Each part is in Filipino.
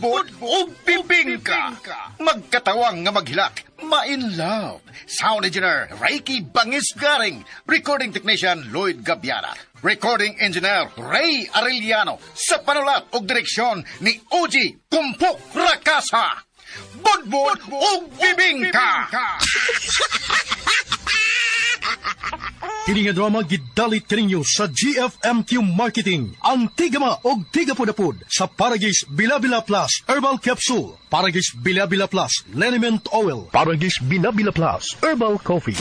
budbud o bibingka. Magkatawang nga maghilak, ma-in love. Sound engineer, Reiki Bangis-Garing. Recording technician, Lloyd Gabiana. Recording engineer, Ray Arellano. Sa panulat o direksyon ni Oji Kumpok Rakasa. Budbud o bibingka. Kini nga drama gidalit kaninyo sa GFMQ Marketing. Ang tigama og tigapudapud sa Paragis Bila-Bila Plus Herbal Capsule, Paragis Bila-Bila Plus Liniment Oil, Paragis Bila-Bila Plus Herbal Coffee.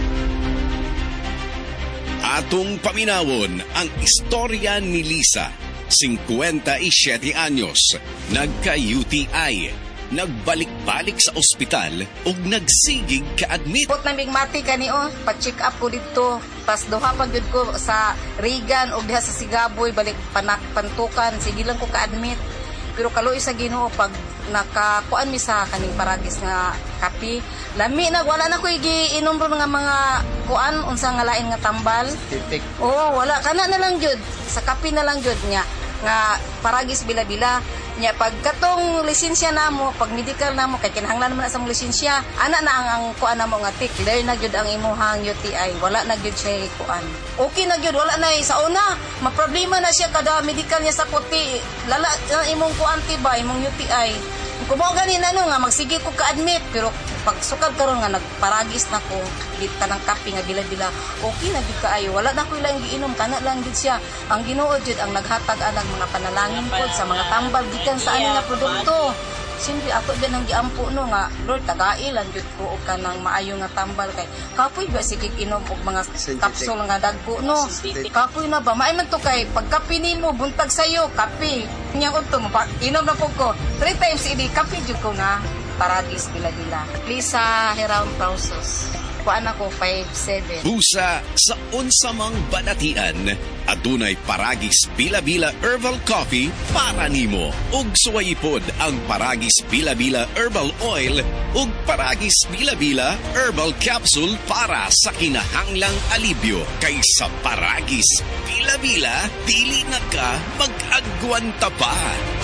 Atong paminawon ang istorya ni Lisa, 57 anyos, nagka-UTI. Nagbalik-balik sa ospital ug nagsigig ka-admit. Put na mati kani pa-check up ko dito. Pas duha pag yun ko sa Regan ug diha sa Sigaboy balik pantukan. Sige lang ko ka-admit. Pero kaloy sa Ginoo pag nakakuan mi sa kaning Paragis nga kape. Lami na wala na ko giinom ro nga mga kuan unsa nga lain nga tambal. Oo, wala kana na lang jud. Sa kape na lang jud nga Paragis Bila-Bila. Nya pag katong lisensya namo, pag medical namo kay kinahanglan man sa mong lisensya, ana na ang kuan namo nga tik, clear na gyud ang imuhang UTI, wala na gyud siya kuan. Okay na gyud, wala na sa una, maproblema na siya kada medical niya sa kuti, lala imong kuan tiba, imong UTI. Kung mo ganin nga magsige ko ka-admit, pero pag sukad karon nga nagparagis na ko, kita ng kape nga Bila-Bila, okay na gyud kaayo, wala na ko ilang giinom, kana lang gyud siya. Ang Ginoo jud ang naghatag anang mga panalangin pod sa mga tambal gikan sa ani nga produkto. Simple ato din ang giampo no nga Lord tagailan jud ko og kanang maayo nga tambal kay kapoy ba sige inom og mga kapsul nga dagko no. Kapoy na ba maay man to kay pagkape nimo buntag sayo kape. Nya udto mo inom na pug ko 3 times idi kape jud ko na Paragis Bila-Bila. Lisa Heraun Pausos. Kuan ako 5'7". Busa sa unsamang banatian, adunay Paragis Bila-Bila Herbal Coffee para nimo. Ug suwayipod ang Paragis Bila-Bila Herbal Oil ug Paragis Bila-Bila Herbal Capsule para sa kinahanglang alibyo. Kaysa Paragis Bila-Bila, dili na ka mag-agwanta pa.